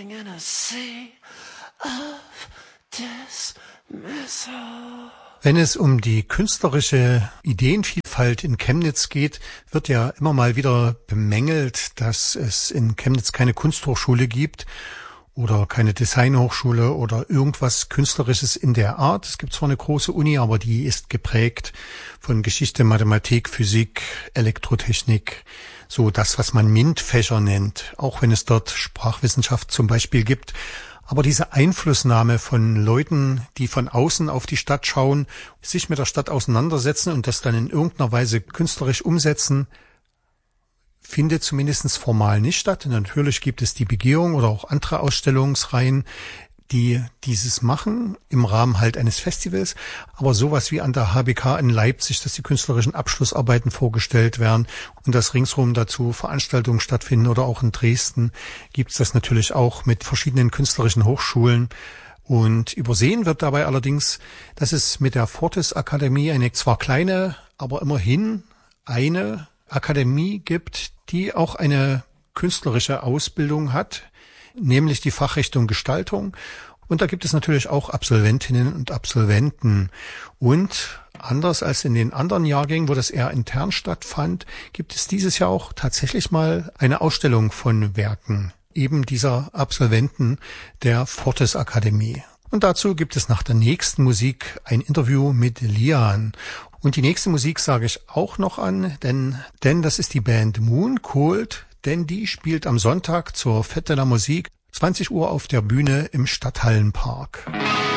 drowning in a sea of dismissal. Wenn es um die künstlerische Ideenvielfalt in Chemnitz geht, wird ja immer mal wieder bemängelt, dass es in Chemnitz keine Kunsthochschule gibt oder keine Designhochschule oder irgendwas Künstlerisches in der Art. Es gibt zwar eine große Uni, aber die ist geprägt von Geschichte, Mathematik, Physik, Elektrotechnik, so das, was man MINT-Fächer nennt, auch wenn es dort Sprachwissenschaft zum Beispiel gibt. Aber diese Einflussnahme von Leuten, die von außen auf die Stadt schauen, sich mit der Stadt auseinandersetzen und das dann in irgendeiner Weise künstlerisch umsetzen, findet zumindest formal nicht statt. Natürlich gibt es die Begehung oder auch andere Ausstellungsreihen, die dieses machen, im Rahmen halt eines Festivals. Aber sowas wie an der HBK in Leipzig, dass die künstlerischen Abschlussarbeiten vorgestellt werden und dass ringsherum dazu Veranstaltungen stattfinden oder auch in Dresden gibt es das natürlich auch mit verschiedenen künstlerischen Hochschulen. Und übersehen wird dabei allerdings, dass es mit der Fortis Akademie eine zwar kleine, aber immerhin eine Akademie gibt, die auch eine künstlerische Ausbildung hat, nämlich die Fachrichtung Gestaltung. Und da gibt es natürlich auch Absolventinnen und Absolventen. Und anders als in den anderen Jahrgängen, wo das eher intern stattfand, gibt es dieses Jahr auch tatsächlich mal eine Ausstellung von Werken eben dieser Absolventen der Fortis Akademie. Und dazu gibt es nach der nächsten Musik ein Interview mit Lian. Und die nächste Musik sage ich auch noch an, denn das ist die Band Moon Cold, denn die spielt am Sonntag zur Fête de la Musique 20 Uhr auf der Bühne im Stadthallenpark.